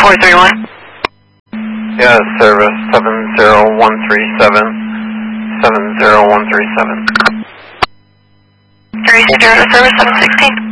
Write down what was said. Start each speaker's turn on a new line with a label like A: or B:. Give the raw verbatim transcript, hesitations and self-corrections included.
A: four three one.
B: Yeah, service seven zero one three seven, seven zero one three seven.
A: Three zero service seven sixteen.